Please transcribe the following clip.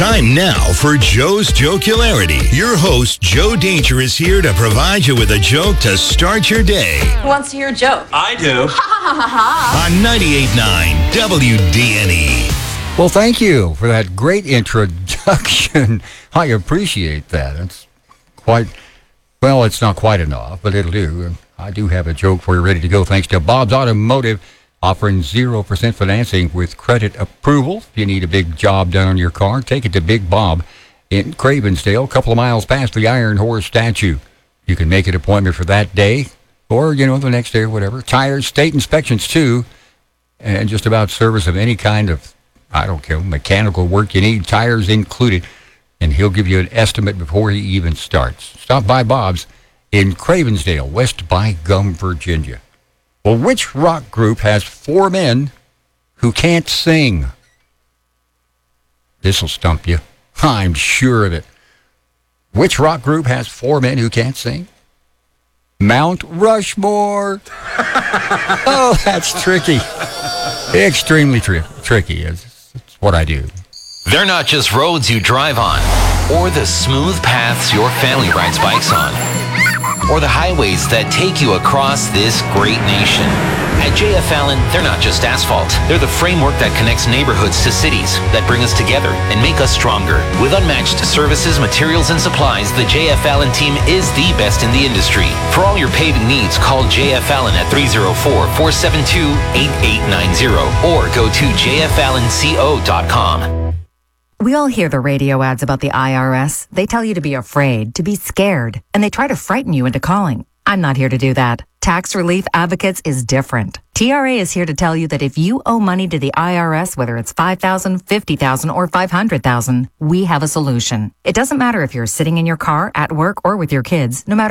Time now for Joe's Jocularity. Your host, Joe Danger, is here to provide you with a joke to start your day. Who wants to hear a joke? I do. On 98.9 WDNE. Well, thank you for that great introduction. I appreciate that. It's quite, well, it's not quite enough, but it'll do. I do have a joke for you ready to go, thanks to Bob's Automotive, offering 0% financing with credit approval. If you need a big job done on your car, take it to Big Bob in Cravensdale, a couple of miles past the Iron Horse statue. You can make an appointment for that day or, the next day or whatever. Tires, state inspections too, and just about service of any kind of, I don't care, mechanical work you need, tires included. And he'll give you an estimate before he even starts. Stop by Bob's in Cravensdale, West by Gum, Virginia. Well, which rock group has 4 men who can't sing? This'll stump you. I'm sure of it. Which rock group has 4 men who can't sing? Mount Rushmore. Oh, that's tricky. Extremely tricky. It's what I do. They're not just roads you drive on, or the smooth paths your family rides bikes on, or the highways that take you across this great nation. At J.F. Allen, they're not just asphalt. They're the framework that connects neighborhoods to cities, that bring us together and make us stronger. With unmatched services, materials, and supplies, the J.F. Allen team is the best in the industry. For all your paving needs, call J.F. Allen at 304-472-8890 or go to jfallenco.com. We all hear the radio ads about the IRS. They tell you to be afraid, to be scared, and they try to frighten you into calling. I'm not here to do that. Tax Relief Advocates is different. TRA is here to tell you that if you owe money to the IRS, whether it's $5,000, $50,000, or $500,000, we have a solution. It doesn't matter if you're sitting in your car, at work, or with your kids, no matter